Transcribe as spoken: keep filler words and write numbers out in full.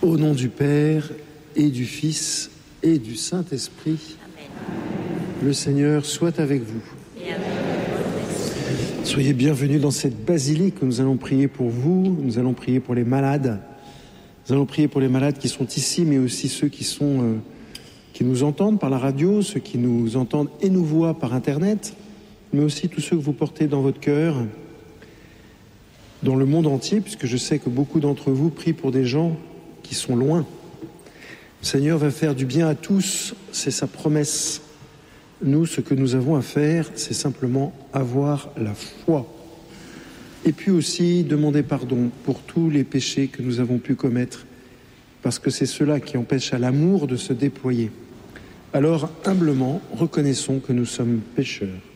Au nom du Père et du Fils et du Saint-Esprit, Amen. Le Seigneur soit avec vous. Et avec vous. Soyez bienvenus dans cette basilique. Nous allons prier pour vous, nous allons prier pour les malades. Nous allons prier pour les malades qui sont ici, mais aussi ceux qui sont, euh, qui nous entendent par la radio, ceux qui nous entendent et nous voient par Internet, mais aussi tous ceux que vous portez dans votre cœur, dans le monde entier, puisque je sais que beaucoup d'entre vous prient pour des gens qui sont loin. Le Seigneur va faire du bien à tous, c'est sa promesse. Nous, ce que nous avons à faire, c'est simplement avoir la foi. Et puis aussi demander pardon pour tous les péchés que nous avons pu commettre, parce que c'est cela qui empêche à l'amour de se déployer. Alors, humblement, reconnaissons que nous sommes pécheurs.